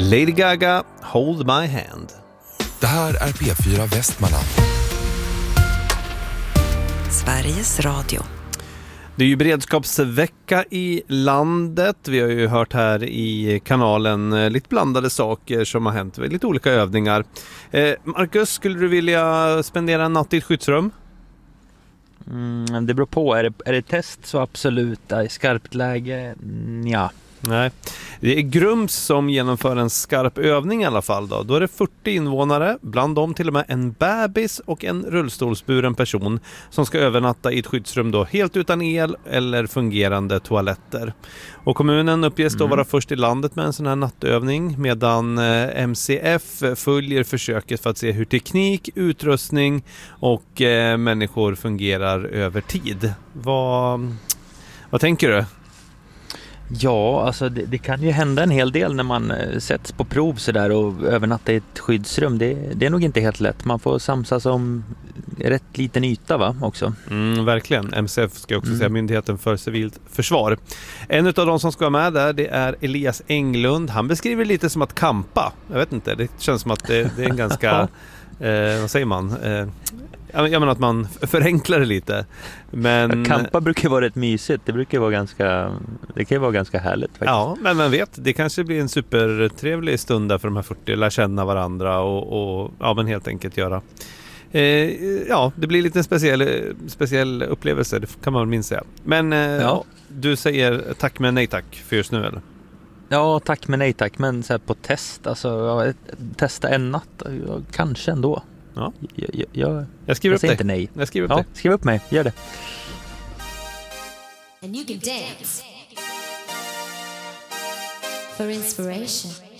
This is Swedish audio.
Lady Gaga, Hold My Hand. Det här är P4 Västmanland. Sveriges Radio. Det är ju beredskapsvecka i landet. Vi har ju hört här i kanalen lite blandade saker som har hänt. Lite olika övningar. Marcus, skulle du vilja spendera en natt i ett skyddsrum? Det beror på. Är det test så absolut. I skarpt läge, ja. Nej, det är Grums som genomför en skarp övning i alla fall då. Då är det 40 invånare, bland dem till och med en bebis och en rullstolsburen person som ska övernatta i ett skyddsrum då helt utan el eller fungerande toaletter. Och kommunen uppges då vara först i landet med en sån här nattövning medan MCF följer försöket för att se hur teknik, utrustning och människor fungerar över tid. Vad tänker du? Ja, alltså det kan ju hända en hel del när man sätts på prov så där och övernatta i ett skyddsrum. Det är nog inte helt lätt. Man får samsas om rätt liten yta va också. Verkligen. MCF ska också säga Myndigheten för civilt försvar. En av de som ska vara med där, det är Elias Englund. Han beskriver lite som att kampa. Jag vet inte, det känns som att det är en ganska, vad säger man? Jag menar att man förenklar det lite. Men kampa brukar vara rätt mysigt. Det kan ju vara ganska härligt faktiskt. Ja, men man vet, det kanske blir en supertrevlig stund där för de här 40, lära känna varandra och ja, men helt enkelt göra. Ja, det blir lite en speciell upplevelse, det kan man väl minst säga. Men ja. Du säger tack men nej tack för just nu eller? Ja, tack men nej tack. Men så här på test, alltså testa en natt, kanske ändå. Ja. Jag skriver upp dig. Inte nej. Jag skriver upp dig. Skriv upp mig, gör det. And you can dance for inspiration.